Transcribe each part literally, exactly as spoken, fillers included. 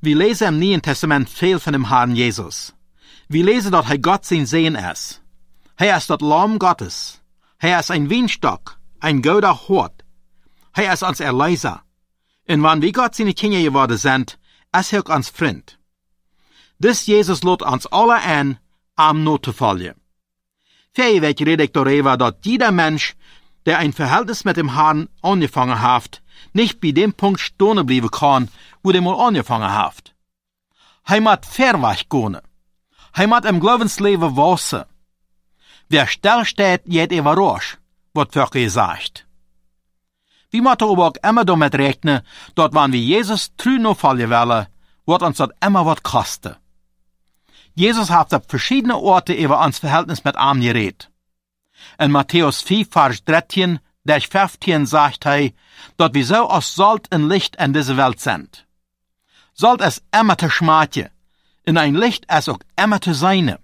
Wir lesen im Neuen Testament viel von dem Herrn Jesus. Wir lesen, dass er Gott sein Sehen ist. Er ist das Lamm Gottes. Er ist ein Weinstock, ein guter Hort. Er ist uns Erlöser. Und wenn wir Gott seine Kinder geworden sind, ist er auch uns Freund. Dis Jesus lädt uns alle ein, am Not zu folgen. Fähig rede ich darüber, dass jeder Mensch, der ein Verhältnis mit dem Herrn angefangen hat, nicht bei dem Punkt stehen bleiben kann, wo der mal angefangen hat. Er muss verweg gehen. Er muss im Glaubensleben wachsen. Wer still steht, geht überrascht, wird wirklich gesagt. Wir müssen aber auch immer damit rechnen, dass wenn wir Jesus treu nachfolgen wollen, wird uns das immer was kosten. Jesus hat auf verschiedene Orte über uns Verhältnis mit ihm geredet. In Matthäus vier, Vers dreizehn, durch fünfzehn sagt er, dass wir so als Salz und Licht in dieser Welt sind. Salz ist immer zu schmachen, und ein Licht ist auch immer zu sein.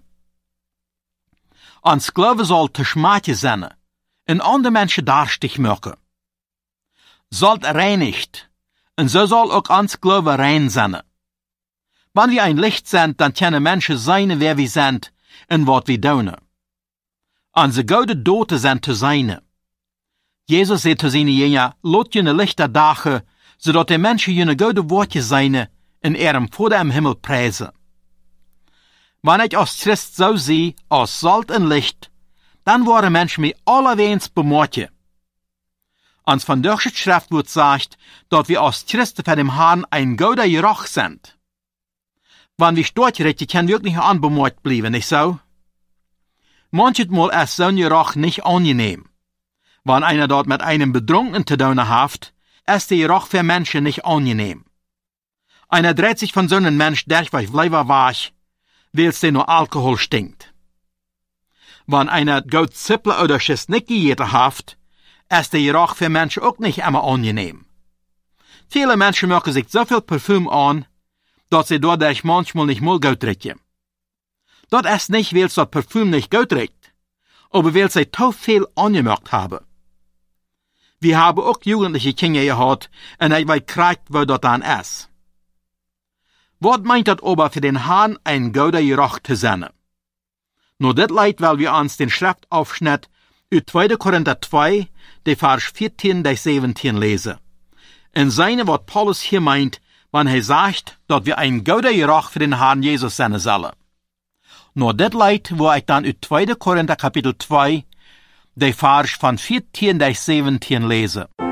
Uns Glaube soll zu schmachen sein, und andere Menschen darstig machen. Salz reinigt, und so soll auch uns Glaube rein sein. Wenn wir ein Licht sind, dann können Menschen sein, wer wir sind, und was wir tun. Unsere gute Dote sind zu sein. Jesus sagt zu seinen Jüngern, lot jene Lichter dagen, zodat die Menschen jene gute Worte sein, in ihrem Vater im Himmel preisen. Wenn ich als Christ so sehe, als Salz und Licht, dann waren Menschen mir allerwegs bemerken. Uns von der Schrift wird sagt, dass wir als Christen von dem Herrn ein guter Geruch sind. Wenn wir stortrechten, können wir nicht anbemerkt bleiben, nicht so? Manchmal ist so ein Geruch nicht angenehm. Wenn einer dort mit einem Betrunkenen zu tun hat, ist der Geruch für Menschen nicht angenehm. Einer dreht sich von so einem Mensch durch, weil bleiben wach, weil es nur Alkohol stinkt. Wenn einer gut Zippel oder Schiss nicht gegessen hat, ist der Geruch für Menschen auch nicht immer angenehm. Viele Menschen machen sich so viel Parfüm an, dass sie dadurch manchmal nicht mal gut riechen. Das ist nicht, weil das Parfüm nicht gut riecht, aber weil sie zu viel angemacht haben. Wir haben auch jugendliche Kinder gehabt, und ich weiß kriegt, wo das dann ist. Was meint das aber für den Herrn ein guter Geruch zu sein? Nur das leid, weil wir uns den Schriftaufschnitt aus zweiter Korinther zwei, die Vers vierzehn bis siebzehn lesen. In seine, was Paulus hier meint, wenn er sagt, dass wir ein guter Geruch für den Herrn Jesus sein sollen. Nur das leid, wo ich dann aus zweiter Korinther Kapitel zwei, die Vers von vierzehn bis siebzehn lese.